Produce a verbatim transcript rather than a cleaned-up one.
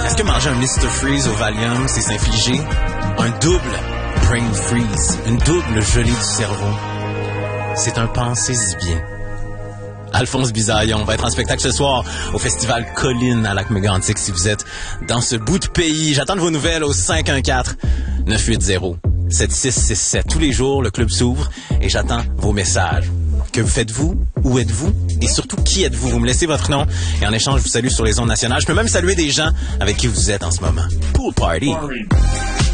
Est-ce que manger un mister Freeze au Valium, c'est s'infliger un double brain freeze, une double gelée du cerveau? C'est un pensez-y bien. Alphonse Bisaillon va être en spectacle ce soir au Festival Colline à Lac-Mégantic si vous êtes dans ce bout de pays. J'attends de vos nouvelles au cinq un quatre neuf huit zéro sept six six sept. Tous les jours, le club s'ouvre et j'attends vos messages. Que vous faites-vous? Où êtes-vous? Et surtout, qui êtes-vous? Vous me laissez votre nom et en échange, je vous salue sur les ondes nationales. Je peux même saluer des gens avec qui vous êtes en ce moment. Pool Party!